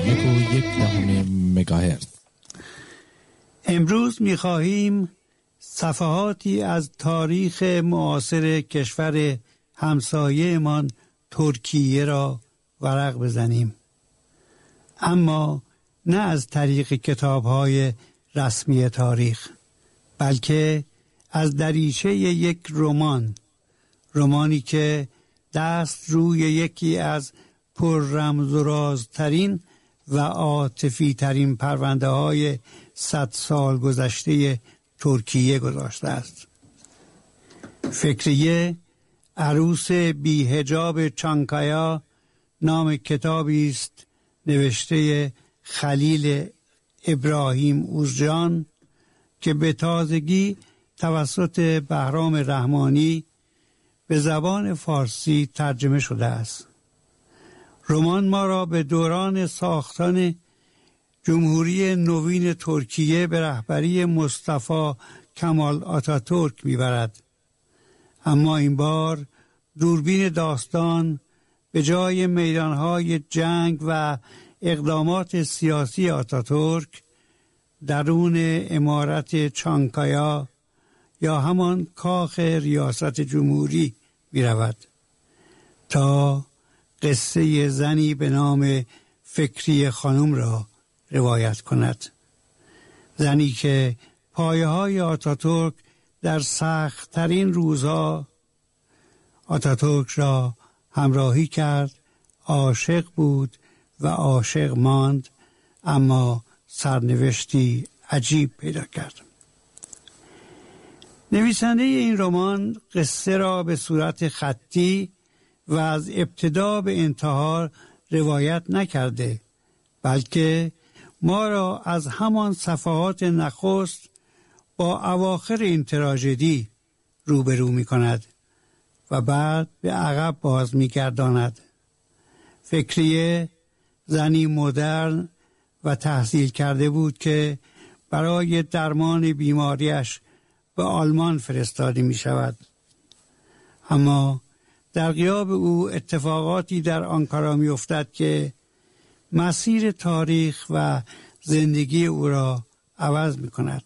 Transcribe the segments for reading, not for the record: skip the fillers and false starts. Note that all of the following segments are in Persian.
91.1 مگاهرتز. امروز می‌خواهیم صفحاتی از تاریخ معاصر کشور همسایه‌مان ترکیه را ورق بزنیم، اما نه از طریق کتاب‌های رسمی تاریخ، بلکه از دریچه یک رمانی که دست روی یکی از پر رمز و رازترین و عاطفی ترین پرونده های 100 سال گذشته ترکیه گذاشته است. فکریه عروس بی حجاب چانکایا نام کتابی است نوشته خلیل ابراهیم اوزجان که به تازگی توسط بهرام رحمانی به زبان فارسی ترجمه شده است. رمان ما را به دوران ساختن جمهوری نوین ترکیه به رهبری مصطفی کمال آتاتورک میبرد، اما این بار دوربین داستان به جای میدانهای جنگ و اقدامات سیاسی آتاتورک درون عمارت چانکایا یا همان کاخ ریاست جمهوری می رود تا قصه زنی به نام فکریه خانم را روایت کند. زنی که پایه های آتاتورک در سخت ترین روزها آتاتورک را همراهی کرد، عاشق بود و عاشق ماند، اما سرنوشتی عجیب پیدا کرد. نویسنده این رمان قصه را به صورت خطی و از ابتدا به انتها روایت نکرده، بلکه ما را از همان صفحات نخست با اواخر این تراژدی روبرو می کند و بعد به عقب باز می گرداند. فکریه زنی مدرن و تحصیل کرده بود که برای درمان بیماریش به آلمان فرستاده می شود، اما در غیاب او اتفاقاتی در آنکارا می افتد که مسیر تاریخ و زندگی او را عوض می کند.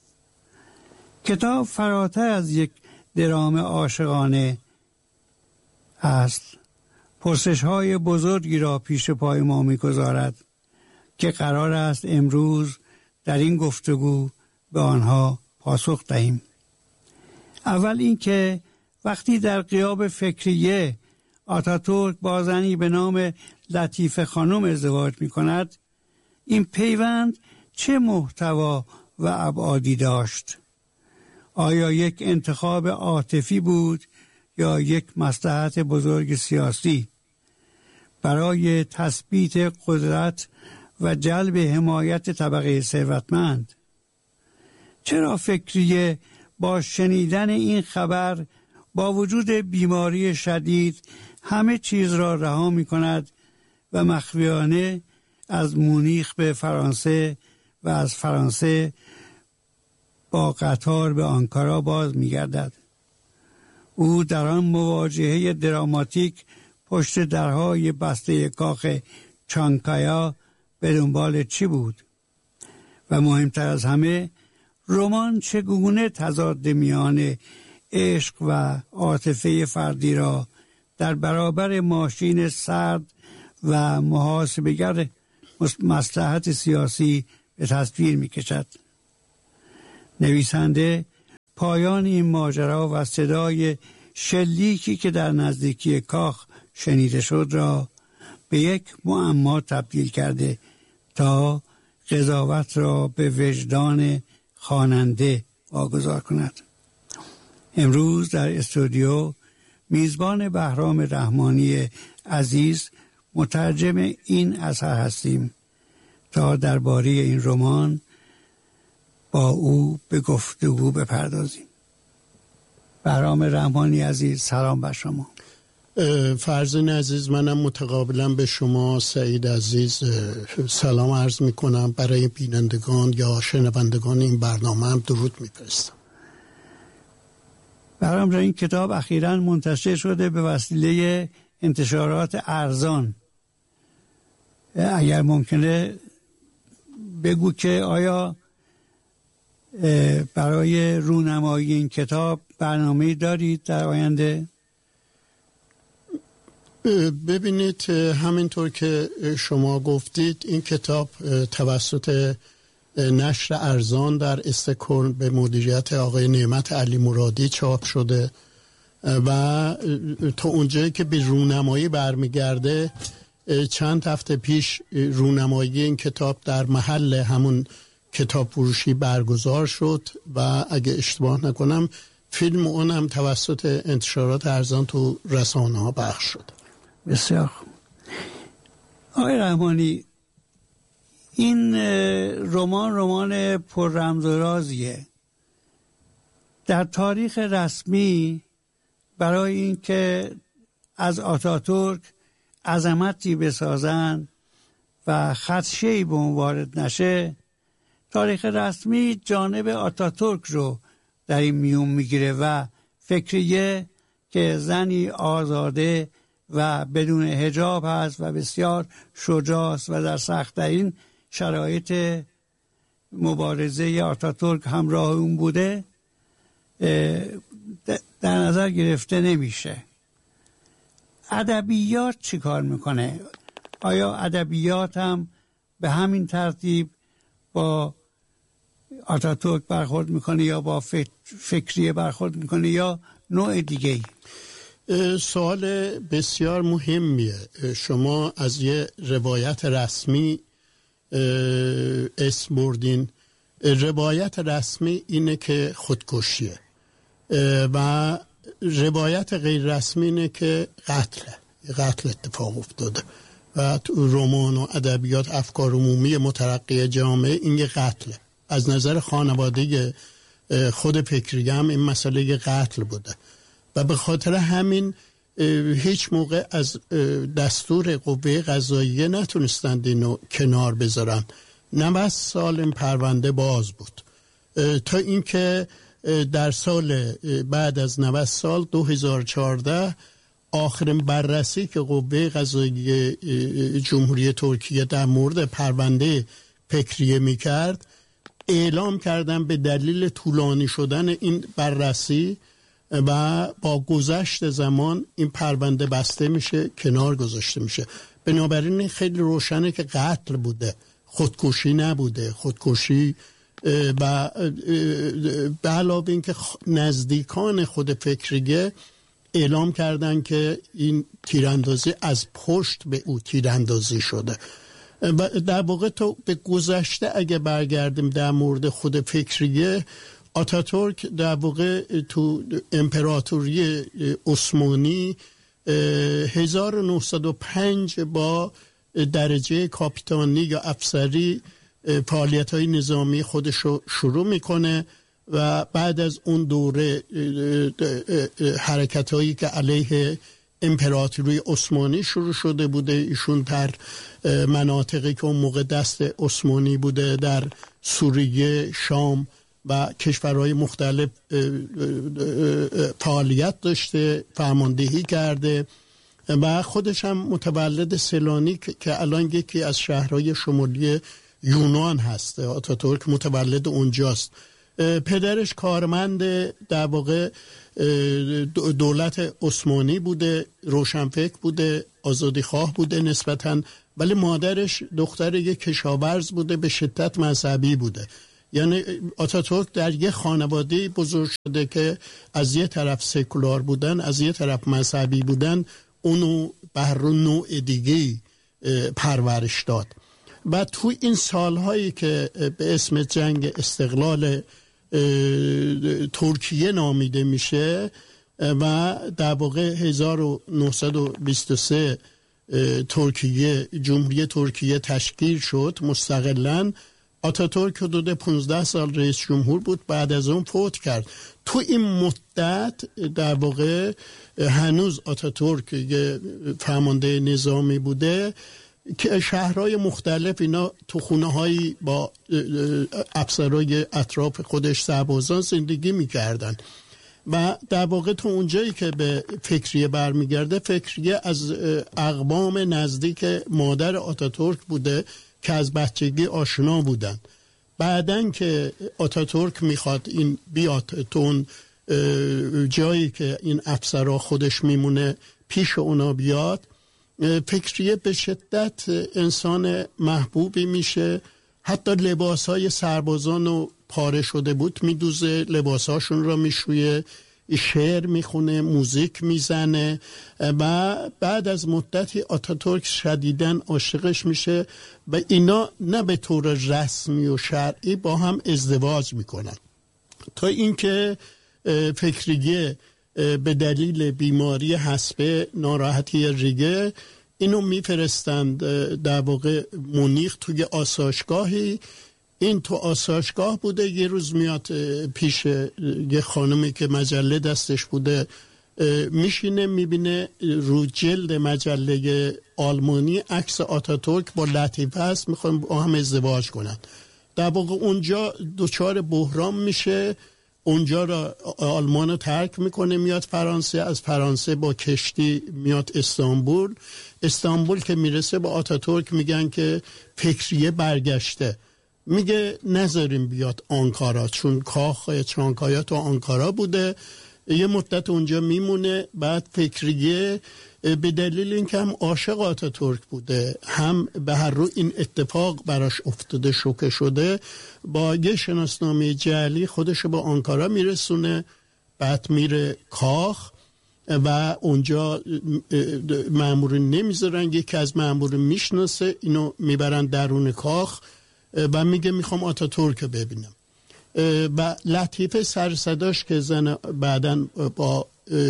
کتاب فراتر از یک درام عاشقانه است، پرسش های بزرگی را پیش پای ما می گذارد که قرار است امروز در این گفتگو به آنها پاسخ دهیم. اول اینکه وقتی در غیاب فکریه آتاتورک با زنی به نام لطیفه خانم ازدواج می کند، این پیوند چه محتوا و ابعادی داشت؟ آیا یک انتخاب عاطفی بود یا یک مصلحت بزرگ سیاسی برای تثبیت قدرت و جلب حمایت طبقه ثروتمند؟ چرا فکریه با شنیدن این خبر با وجود بیماری شدید همه چیز را رها می کند و مخفیانه از مونیخ به فرانسه و از فرانسه با قطار به آنکارا باز می گردد؟ او در آن مواجهه دراماتیک پشت درهای بسته کاخ چانکایا به دنبال چی بود؟ و مهمتر از همه، رمان چگونه تضاد میان عشق و عاطفه فردی را در برابر ماشین سرد و محاسبه‌گر مصلحت سیاسی به تصویر می کشد؟ نویسنده پایان این ماجرا و صدای شلیکی که در نزدیکی کاخ شنیده شد را به یک معما تبدیل کرده تا قضاوت را به وجدان خواننده واگذار کند. امروز در استودیو میزبان بهرام رحمانی عزیز مترجم این اثر هستیم تا درباره این رمان با او به گفتگو بپردازیم. بهرام رحمانی عزیز، سلام بر شما. فرزین عزیز، منم متقابلا به شما سعید عزیز سلام عرض می کنم. برای بینندگان یا شنوندگان این برنامه هم درود می فرستم. بهرام جان، این کتاب اخیراً منتشر شده به وسیله انتشارات ارزان. اگر ممکنه بگو که آیا برای رونمایی این کتاب برنامه‌ای دارید در آینده؟ ببینید، همینطور که شما گفتید این کتاب توسط نشر ارزان در استکهلم به مدیریت آقای نعمت علی مرادی چاپ شده و تا اونجایی که به رونمایی برمیگرده چند هفته پیش رونمایی این کتاب در محل همون کتاب فروشی برگزار شد و اگه اشتباه نکنم فیلم اونم توسط انتشارات ارزان تو رسانه ها پخش شد. بسیار خوب. آقای رحمانی، این رمان پر رمز و رازیه. در تاریخ رسمی برای اینکه از آتاتورک عظمتی بسازن و خدشه‌ای به اون وارد نشه، تاریخ رسمی جانب آتاتورک رو در این میون میگیره و فکریه که زنی آزاده و بدون حجاب هست و بسیار شجاع است و در سخت‌ترین شرایط مبارزه آتاتورک همراه اون بوده در نظر گرفته نمیشه. ادبیات چی کار میکنه؟ آیا ادبیات هم به همین ترتیب با آتاتورک برخورد میکنه یا با فکریه برخورد میکنه یا نوع دیگه ای؟ سوال بسیار مهمیه. شما از یه روایت رسمی اسم بردین. روایت رسمی اینه که خودکشیه و روایت غیر رسمی اینه که قتل اتفاق افتاده و تو رمان و ادبیات افکار عمومی مترقی جامعه این یه قتله. از نظر خانواده خود فکریه هم این مسئله قتل بوده و به خاطر همین هیچ موقع از دستور قوه قضاییه نتونستند اینو کنار بذارن. 90 سال این پرونده باز بود تا اینکه در سال بعد از 90 سال 2014 آخرین بررسی که قوه قضاییه جمهوری ترکیه در مورد پرونده فکریه میکرد اعلام کردن به دلیل طولانی شدن این بررسی و با گذشت زمان این پرونده بسته میشه، کنار گذاشته میشه. بنابراین خیلی روشنه که قتل بوده، خودکشی نبوده. خودکشی و به علاوه این که نزدیکان خود فکریه اعلام کردن که این تیراندازی از پشت به او تیراندازی شده. در واقع تو به گذشته اگه برگردیم در مورد خود فکریه، آتاتورک در واقع تو امپراتوری عثمانی 1905 با درجه کاپیتانی یا افسری فعالیت‌های نظامی خودش رو شروع میکنه و بعد از اون دوره حرکت‌هایی که علیه امپراتوری عثمانی شروع شده بوده، ایشون در مناطقی که اون موقع دست عثمانی بوده در سوریه، شام و کشورهای مختلف فعالیت داشته، فرماندهی کرده و خودش هم متولد سلونیک که الان یکی از شهرهای شمالی یونان هست. آتاتورک متولد اونجاست. پدرش کارمند در واقع دولت عثمانی بوده، روشنفکر بوده، آزادیخواه بوده نسبتاً، ولی مادرش دختر یک کشاورز بوده، به شدت مذهبی بوده. یعنی آتاتورک در یک خانواده بزرگ شده که از یه طرف سکولار بودن، از یه طرف مذهبی بودن، اونو بر نوع دیگه پرورش داد. و تو این سالهایی که به اسم جنگ استقلال ترکیه نامیده میشه و در واقع 1923 ترکیه، جمهوری ترکیه تشکیل شد مستقلاً، آتاتورک حدود 15 سال رئیس جمهور بود، بعد از اون فوت کرد. تو این مدت در واقع هنوز آتاتورک یه فرمانده نظامی بوده که شهرهای مختلف اینا تو خونه‌هایی با افسرهای اطراف خودش سربازان زندگی می‌کردن و در واقع تو اونجایی که به فکریه برمیگرده، فکریه از اقوام نزدیک مادر آتاتورک بوده که از بچگی آشنا بودن. بعدن که آتاتورک میخواد این بیاد تو اون جایی که این افسرها خودش میمونه پیش اونا بیاد، فکریه به شدت انسان محبوبی میشه. حتی لباسهای سربازان رو پاره شده بود میدوزه، لباسهاشون را میشویه، شعر میخونه، موزیک میزنه و بعد از مدتی آتاتورک شدیداً عاشقش میشه و اینا نه به طور رسمی و شرعی با هم ازدواج میکنن، تا اینکه فکریه به دلیل بیماری حصبه، ناراحتی ریگه، اینو میفرستند در واقع مونیخ توی آسایشگاهی. این تو آسایشگاه بوده، یه روز میاد پیش یه خانمی که مجله دستش بوده، میشینه، میبینه رو جلد مجله آلمانی عکس آتاتورک با لطیفه هست، میخوان با هم ازدواج کنن. در واقع اونجا دچار بحران میشه، اونجا را آلمان رو ترک میکنه، میاد فرانسه، از فرانسه با کشتی میاد استانبول که میرسه با آتاتورک میگن که فکریه برگشته. میگه نذاریم بیاد آنکارا، چون کاخ چانکایا تو آنکارا بوده. یه مدت اونجا میمونه. بعد فکریه به دلیل اینکه هم عاشق آتاتورک بوده، هم به هر رو این اتفاق براش افتاده، شوکه شده، با یه شناسنامه جعلی خودش با آنکارا میرسونه. بعد میره کاخ و اونجا مامورین نمیذارن، یکی از مامورین میشناسه اینو، میبرن درون کاخ و میگه میخوام آتاتورک ببینم. و لطیفه سر صداش که زن بعدن با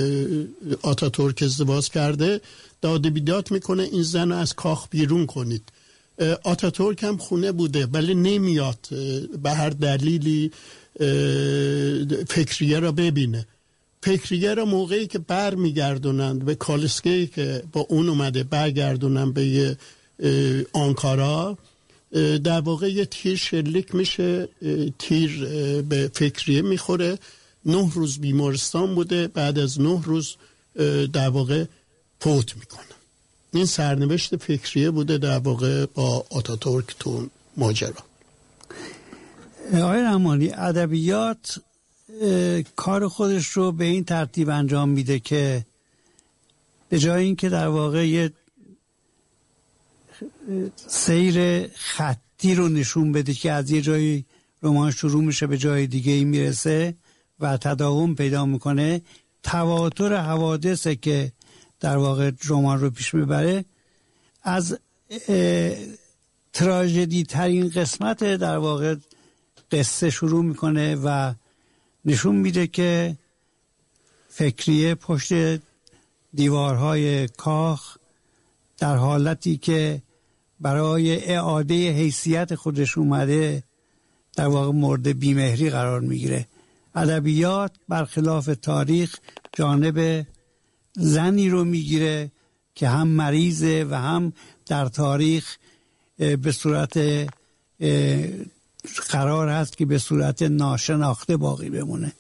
آتاتورک ازدواج کرده داد بیداد میکنه این زن از کاخ بیرون کنید. آتاتورک هم خونه بوده ولی نمیاد به هر دلیلی فکریه را ببینه. فکریه را موقعی که برمیگردونند به کالسکی که با اون اومده برگردونن به آنکارا، در واقع یه تیر شلیک میشه، تیر به فکریه میخوره. 9 روز بیمارستان بوده، بعد از 9 روز در واقع فوت میکنه. این سرنوشت فکریه بوده در واقع با آتاتورک تو ماجرا. آقای رحمانی، ادبیات کار خودش رو به این ترتیب انجام میده که به جای اینکه در واقع یه سیر خطی رو نشون بده که از یه جایی رمان شروع میشه به جای دیگه ای میرسه و تداوم پیدا میکنه، تواتر حوادثه که در واقع رمان رو پیش میبره. از تراژدی ترین قسمت در واقع قصه شروع میکنه و نشون میده که فکریه پشت دیوارهای کاخ در حالتی که برای اعاده حیثیت خودش اومده در واقع مورد بیمهری قرار میگیره. ادبیات برخلاف تاریخ جانب زنی رو میگیره که هم مریضه و هم در تاریخ به صورت قرار هست که به صورت ناشناخته باقی بمونه.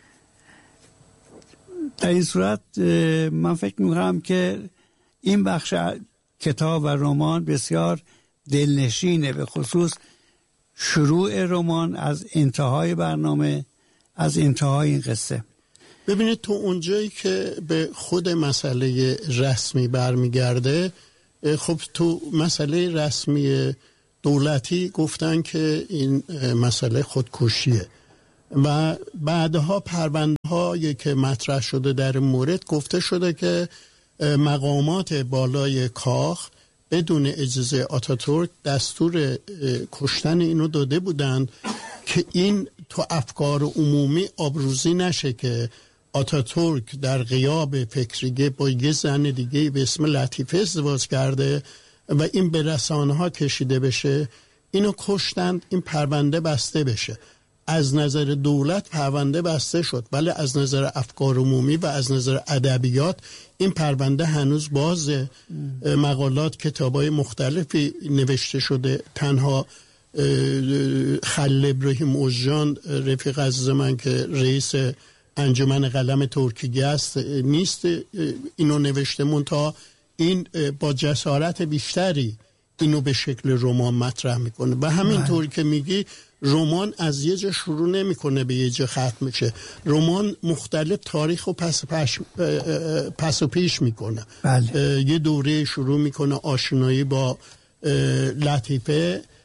در این صورت من فکر میکنم که این بخش کتاب و رمان بسیار دلنشینه، به خصوص شروع رمان از انتهای برنامه، از انتهای این قصه. ببینید تو اونجایی که به خود مسئله رسمی برمیگرده، خب تو مسئله رسمی دولتی گفتن که این مسئله خودکشیه و بعدها پرونده هایی که مطرح شده در مورد گفته شده که مقامات بالای کاخ بدون اجازه آتاتورک دستور کشتن اینو داده بودند که این تو افکار عمومی آبروزی نشه که آتاتورک در غیاب فکریه با یه زن دیگه به اسم لطیفه ازدواج کرده و این به رسانه ها کشیده بشه. اینو کشتند، این پرونده بسته بشه. از نظر دولت پرونده بسته شد، ولی از نظر افکار عمومی و از نظر ادبیات این پرونده هنوز بازه. مقالات، کتابای مختلفی نوشته شده. تنها خلیل ابراهیم اوژان رفیق عزیز من که رئیس انجمن قلم ترکیه است نیست اینو نوشته، منتها این با جسارت بیشتری اینو به شکل رمان مطرح میکنه. و همینطور که میگی رمان از یه جا شروع نمیکنه به یه جا ختم میشه، رمان مختلف تاریخ و پس و پیش میکنه. بله. یه دوره شروع میکنه آشنایی با لطیفه